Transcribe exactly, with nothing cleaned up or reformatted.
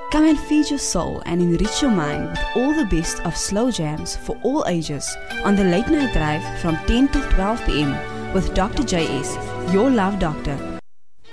Come and feed your soul and enrich your mind with all the best of slow jams for all ages on the Late Night Drive from ten till twelve p m with Doctor J S, your love doctor,